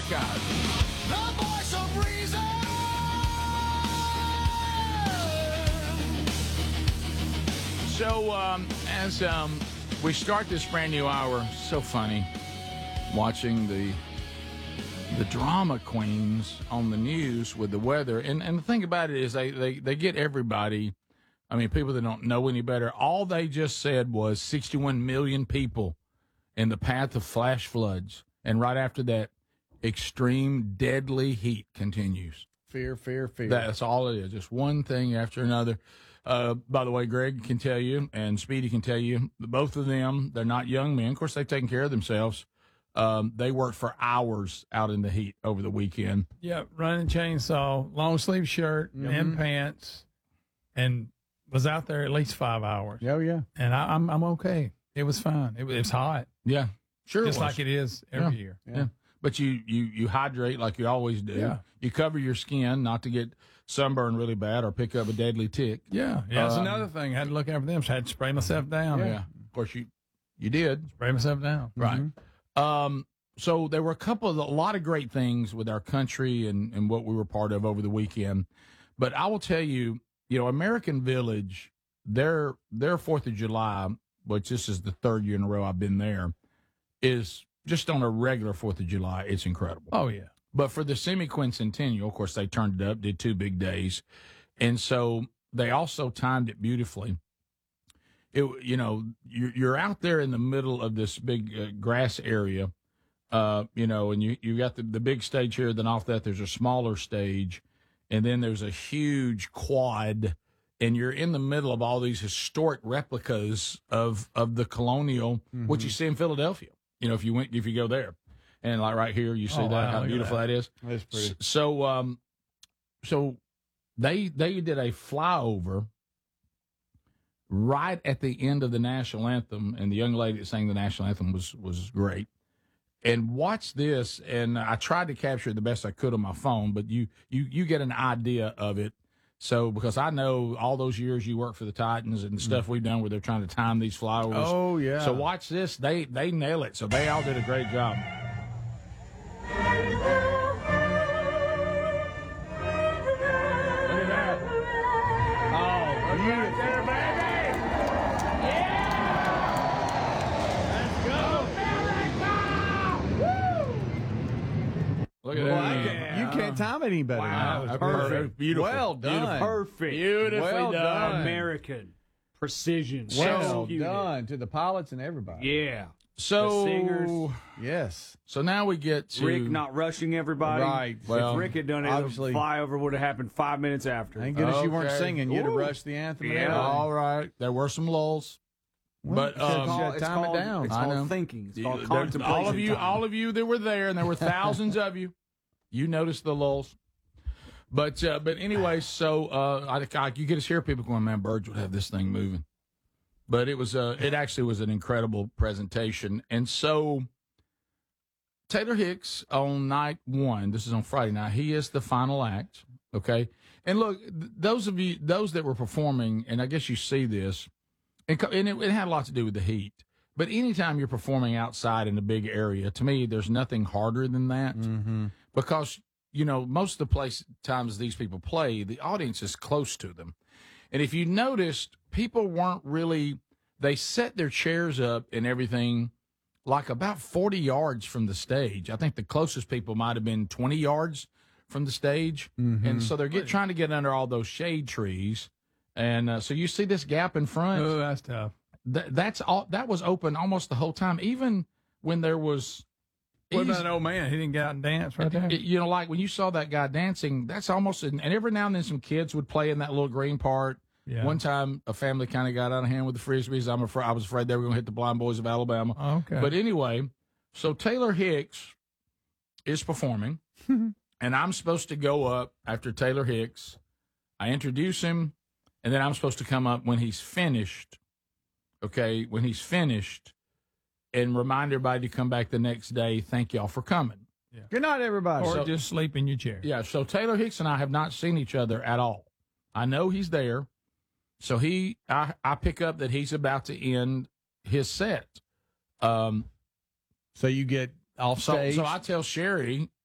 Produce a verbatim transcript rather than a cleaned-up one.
Archive. The voice of reason. So, um, as um, we start this brand new hour, so funny watching the the drama queens on the news with the weather. And and the thing about it is they, they, they get everybody, I mean, people that don't know any better. All they just said was sixty-one million people in the path of flash floods. And right after that, extreme deadly heat continues. Fear, fear, fear. That's all it is. Just one thing after another. Uh, by the way, Greg can tell you, and Speedy can tell you, both of them, they're not young men. Of course, they've taken care of themselves. Um, they worked for hours out in the heat over the weekend. Yeah, running chainsaw, long sleeve shirt, Mm-hmm. and pants, and was out there at least five hours. Oh, yeah. And I, I'm I'm okay. It was fine. It was, it was hot, Yeah, sure. just it was. like it is every Yeah. year. Yeah. But you, you, you hydrate like you always do. Yeah. You cover your skin not to get sunburned really bad or pick up a deadly tick. Yeah, yeah. That's Um, another thing. I had to look out for them. So I had to spray myself down. Yeah. Of course, you you did. Spray myself down. Right. Um, so there were a couple of, a lot of great things with our country and, and what we were part of over the weekend. But I will tell you, you know, American Village, their, their fourth of July, which this is the third year in a row I've been there, is just on a regular fourth of July. It's incredible. Oh yeah. But for the semi-quincentennial, of course, they turned it up, did two big days. And so they also timed it beautifully. It, you know, you're, you're out there in the middle of this big uh, grass area, uh, you know, and you, you got the, the big stage here. Then off that, there's a smaller stage. And then there's a huge quad. And you're in the middle of all these historic replicas of, of the colonial, Mm-hmm. which you see in Philadelphia, you know, if you went, if you go there. And like right here, you see Oh, that, wow, how look at beautiful that. that is. That's pretty. S- So, um, so they they did a flyover right at the end of the national anthem, and the young lady that sang the national anthem was was great. And watch this, and I tried to capture it the best I could on my phone, but you you you get an idea of it. So, because I know all those years you worked for the Titans and the stuff we've done where they're trying to time these flyovers. Oh, yeah. So watch this. They they nail it. So they all did a great job. Look at that. Oh, beautiful. There, baby. Look at Well, I that. can't- you can't time it any better. Wow, now. that was perfect. Beautiful. Well done. Perfect. Beautifully Well done. done. American. Precision. Well Executed. done to the pilots and everybody. Yeah. So, The singers. Yes. so now we get to Rick not rushing everybody. Right. Well, if Rick had done it, obviously- the flyover would have happened five minutes after. Thank goodness you weren't Okay. singing. You'd have Ooh. rushed the anthem. and Yeah. everything. All right. There were some lulls. But you should've um, called- It's time it called, down. It's I called know. thinking. It's called there- contemplation. all of you, time. all of you that were there, and there were thousands of you, you noticed the lulls. But uh, but anyway, so uh, I, I, you get to hear people going, man, Birds would have this thing moving. But it was uh, it actually was an incredible presentation, and so Taylor Hicks on night one. This is on Friday night. He is the final act. Okay, and look, th- those of you, those that were performing, and I guess you see this, and, co- and it, it had a lot to do with the heat. But anytime you're performing outside in a big area, to me, there's nothing harder than that Mm-hmm. because you know most of the place times these people play, the audience is close to them, and if you noticed, people weren't really. They set their chairs up and everything like about forty yards from the stage. I think the closest people might have been twenty yards from the stage. Mm-hmm. And so they're get, trying to get under all those shade trees. And uh, so you see this gap in front. Oh, that's tough. Th- that's all. That was open almost the whole time, even when there was. What easy- about an old man? He didn't get out and dance right there. it- you know, like when you saw that guy dancing, that's almost, and every now and then some kids would play in that little green part. Yeah. One time, a family kind of got out of hand with the frisbees. I'm afraid I was afraid they were going to hit the Blind Boys of Alabama. Oh, okay. But anyway, so Taylor Hicks is performing, and I'm supposed to go up after Taylor Hicks. I introduce him, and then I'm supposed to come up when he's finished. Okay, when he's finished, and remind everybody to come back the next day. Thank y'all for coming. Good night, everybody. or so- just sleep in your chair. Yeah, so Taylor Hicks and I have not seen each other at all. I know he's there. So he, I, I pick up that he's about to end his set. Um, So you get off so, stage. so I tell Sherry,